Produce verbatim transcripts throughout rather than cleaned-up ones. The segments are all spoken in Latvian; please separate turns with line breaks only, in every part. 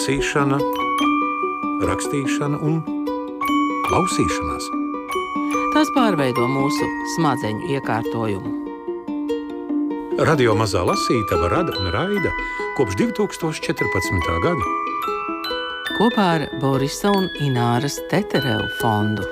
lasīšana, rakstīšana un klausīšanās.
Tās pārveido mūsu smadzeņu iekārtojumu.
Radio Mazā lasītava rada un raida kopš divi tūkstoši četrpadsmitā gada.
Kopā ar Borisa un Ināras Teterevu fondu.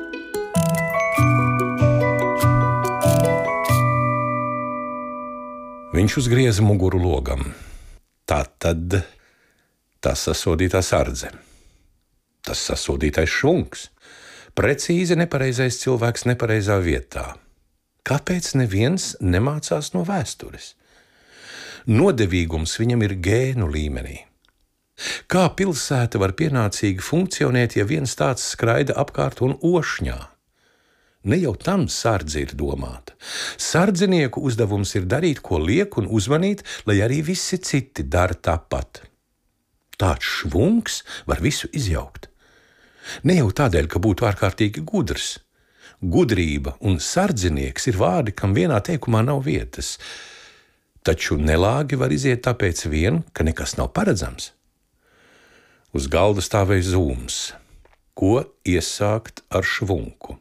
Viņš uzgrieza muguru logam. Tā tad tas sasodītā sardze. Tas sasodītais švunks. Precīzi nepareizais cilvēks nepareizā vietā. Kāpēc neviens nemācās no vēstures? Nodevīgums viņam ir gēnu līmenī. Kā pilsēta var pienācīgi funkcionēt, ja viens tāds skraida apkārt un ošņā? Ne jau tam sardze ir domāta. Sardzenieku uzdevums ir darīt, ko liek, un uzmanīt, lai arī visi citi dara tāpat. Tāds švunks var visu izjaukt. Ne jau tādēļ, ka būtu ārkārtīgi gudrs. Gudrība un sardzinieks ir vārdi, kam vienā teikumā nav vietas. Taču nelāgi var iziet tāpēc vien, ka nekas nav paredzams. Uz galda stāvēja zūms. Ko iesākt ar švunku?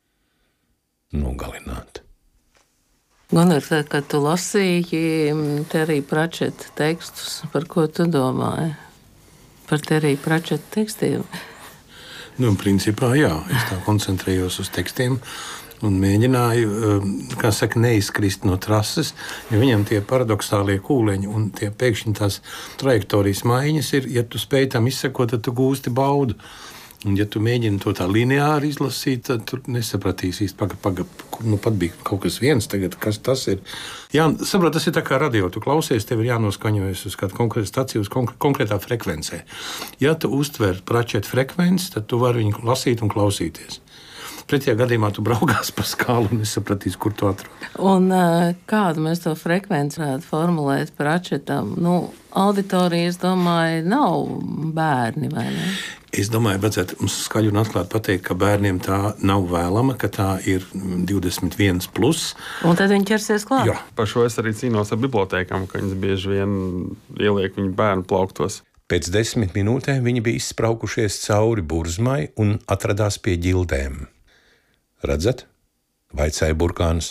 Nogalināt.
Gunnar, tad, kad tu lasīji Terija Pračeta tekstus, par ko tu domāji? Par Terija Pračeta tekstiem?
Nu, principā, jā. Es tā koncentrējos uz tekstiem un mēģināju, kā saka, neizkrist no trases, ja viņam tie paradoxālie kūleņi un tie pēkšņi tās trajektorijas maiņas ir, ja tu spēj tam izsekot, tad tu gūsti baudu. Un ja tu mēģini to tā lineāri izlasīt, tad tu nesapratīsi īsti, paga, paga, nu pat bija kaut kas viens tagad, kas tas ir. Jā, saprot, tas ir tā kā radio, tu klausies, tev ir jānoskaņojas uz kādu konkrētu staciju, uz konkr- konkrētā frekvencē. Ja tu uztver Pračeta frekvenci, tad tu vari viņu lasīt un klausīties. Pretējā gadījumā tu braukās pa skālu un nesapratīsi, kur tu atrod.
Un kādu mēs to frekvenci varētu formulēt Pračetam? Nu, auditorija, es domāju, nav bērni, vai ne?
Es domāju, vajadzētu mums skaļi un atklāti pateikt, ka bērniem tā nav vēlama, ka tā ir divdesmit viens plus.
Un tad viņi ķersies klāt?
Jā.
Par šo es arī cīnos ar bibliotēkām, ka viņas bieži vien ieliek viņu bērnu plauktos.
Pēc desmit minūtēm viņi bija izspraukušies cauri burzmai un atradās pie ģildēm. Redzat? Vaicāja burkāns.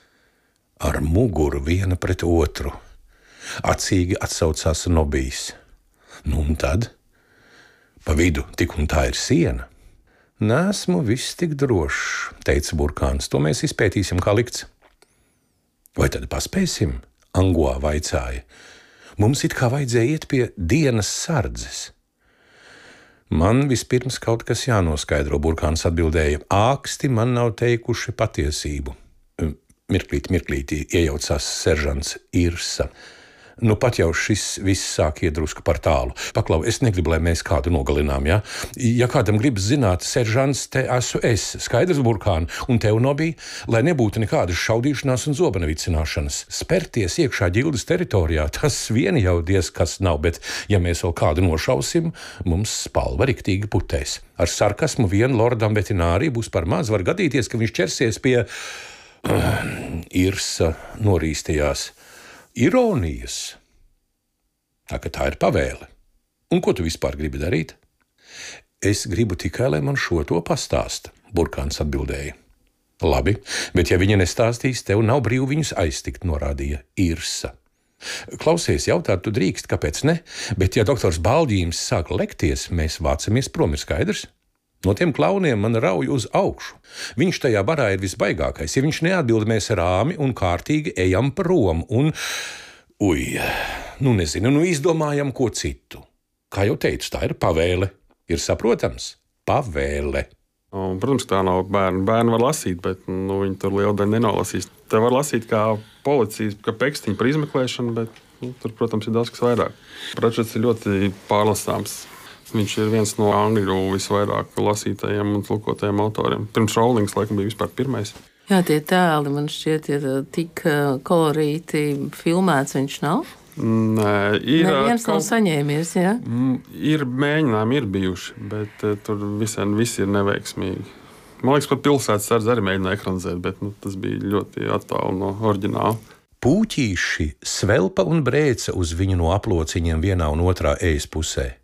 Ar muguru viena pret otru. Acīgi atsaucās Nobijs. Nu un tad? Pa vidu tik un tā ir siena. Nesmu viss tik drošs, teica burkāns. To mēs izpētīsim, kā likts. Vai tad paspēsim? Angoā vaicāja. Mums it kā vajadzēja iet pie dienas sardzes. Man vispirms kaut kas jānoskaidro, burkāns atbildēja. Āksti man nav teikuši patiesību. Mirklīti, mirklīti, iejaucās seržants Irsa. Nu pat jau šis viss sāk iet drusku par tālu. Paklau, es negribu, lai mēs kādu nogalinām, ja? Ja kādam gribas zināt, seržants, te esmu es, skaidrs burkāni, un tev Nobija, lai nebūtu nekādas šaudīšanās un zobena vicināšanas. Sperties iekšā ģildes teritorijā, tas vien jau diez kas nav, bet ja mēs vēl kādu nošausim, mums spalva riktīgi putēs. Ar sarkasmu vien lordam veterinārī būs par maz, var gadīties, ka viņš ķersies pie uh, Irsa norīstījās. Ironijas. Tā ka tā ir pavēle. Un ko tu vispār gribi darīt? Es gribu tikai, lai man šo to pastāsta, burkāns atbildēja. Labi, bet ja viņa nestāstīs, tev nav brīvi viņus aiztikt, norādīja Irsa. Klausies, jautāt tu drīkst, kāpēc ne, bet ja doktors Baldīms sāk lekties, mēs vācamies prom, ir skaidrs? No tiem klauniem man rauj uz augšu. Viņš tajā barā ir visbaigākais. Ja viņš neatbild, mēs rāmi un kārtīgi ejam prom un, uj, nu nezinu, nu izdomājam ko citu. Kā jau teicu, tā ir pavēle. Ir saprotams? Pavēle.
Un, protams, tā nav bērni. Bērni var lasīt, bet nu, viņi tur lielu daļu nenolasīs. Te var lasīt kā policijas, kā pekstiņu par izmeklēšanu, bet nu, tur, protams, ir daudz kas vairāk. Pračets ir ļoti pārlasāms. Viņš ir viens no angļu visvairāk lasītajiem un tulkotajiem autoriem. Pirms Rowlings, laikam, bija vispār pirmais.
Jā, tie tēli man šķiet ir tik kolorīti filmēts, viņš nav?
Nē, ir.
Neviens nav saņēmies, jā?
Ir mēģinājumi, ir bijuši, bet tur visiem visi ir neveiksmīgi. Man liekas, pat pilsētas sardze arī mēģināja ekranizēt, bet nu, tas bija ļoti attālu no oriģināla.
Pūķīši svelpa un brēca uz viņu no aplociņiem vienā un otrā ejas pusē.